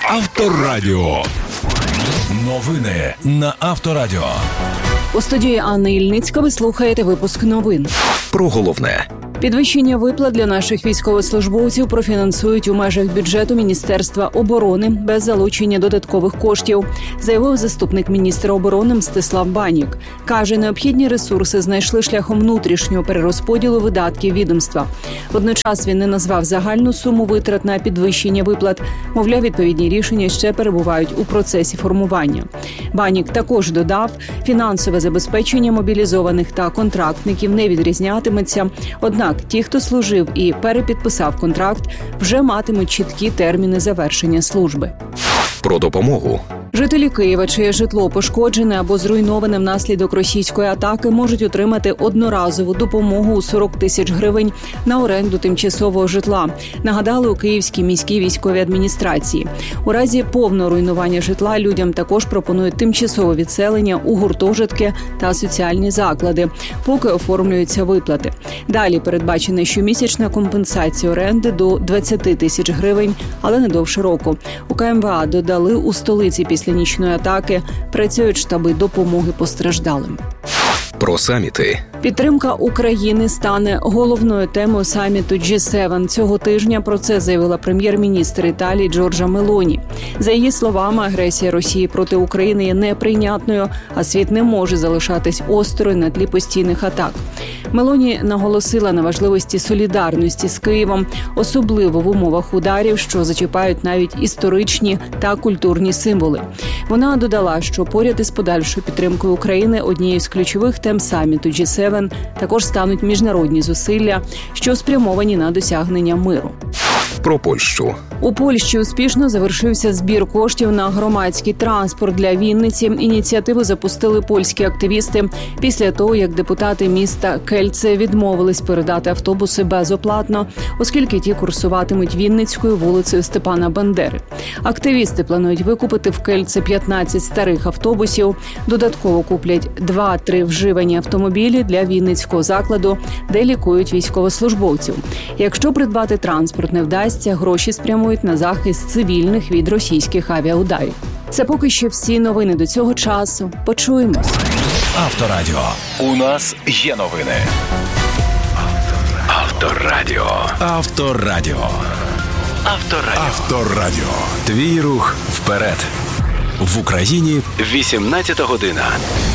Авторадіо. Новини на Авторадіо. У студії Анна Ільницька ви слухаєте випуск новин. Про головне. Підвищення виплат для наших військовослужбовців профінансують у межах бюджету Міністерства оборони без залучення додаткових коштів, заявив заступник міністра оборони Мстислав Банік. Каже, необхідні ресурси знайшли шляхом внутрішнього перерозподілу видатків відомства. Водночас він не назвав загальну суму витрат на підвищення виплат. Мовляв, відповідні рішення ще перебувають у процесі формування. Банік також додав, фінансове забезпечення мобілізованих та контрактників не відрізнятиметься. Однак ті, хто служив і перепідписав контракт, вже матимуть чіткі терміни завершення служби. Про допомогу. Жителі Києва, чиє житло пошкоджене або зруйноване внаслідок російської атаки, можуть отримати одноразову допомогу у 40 тисяч гривень на оренду тимчасового житла, нагадали у Київській міській військовій адміністрації. У разі повного руйнування житла людям також пропонують тимчасове відселення у гуртожитки та соціальні заклади, поки оформлюються виплати. Далі передбачена щомісячна компенсація оренди до 20 тисяч гривень, але не довше року. У КМВА додали, у столиці після нічної атаки працюють штаби допомоги постраждалим. Про саміти. Підтримка України стане головною темою саміту G7 цього тижня. Про це заявила прем'єр-міністр Італії Джорджа Мелоні. За її словами, агресія Росії проти України є неприйнятною, а світ не може залишатись осторонь на тлі постійних атак. Мелоні наголосила на важливості солідарності з Києвом, особливо в умовах ударів, що зачіпають навіть історичні та культурні символи. Вона додала, що поряд із подальшою підтримкою України однією з ключових тем саміту G7 також стануть міжнародні зусилля, що спрямовані на досягнення миру. Про Польщу. У Польщі успішно завершився збір коштів на громадський транспорт для Вінниці. Ініціативу запустили польські активісти після того, як депутати міста Кельце відмовились передати автобуси безоплатно, оскільки ті курсуватимуть Вінницькою вулицею Степана Бандери. Активісти планують викупити в Кельце 15 старих автобусів, додатково куплять 2-3 вживані автомобілі для Вінницького закладу, де лікують військовослужбовців. Якщо придбати транспорт не вдасться, гроші спрямують на захист цивільних від російських авіаударів. Це поки що всі новини до цього часу. Почуємось. Авторадіо. У нас є новини. Авторадіо. Авторадіо. Авторадіо. Авторадіо. Твій рух вперед. В Україні 18 година.